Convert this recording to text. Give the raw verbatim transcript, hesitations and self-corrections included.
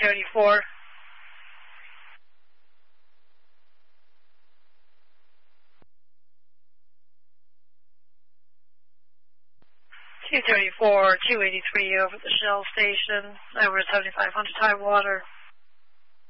thirty-four. two thirty-four, two eighty-three over the Shell station, over seventy-five hundred high water.